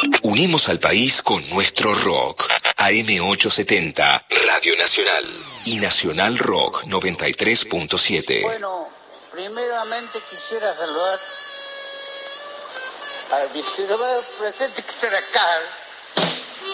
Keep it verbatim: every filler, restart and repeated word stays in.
Unimos al país con nuestro rock. A M ochocientos setenta, Radio Nacional. Y Nacional Rock noventa y tres punto siete. Bueno, primeramente quisiera saludar al vicepresidente que está acá.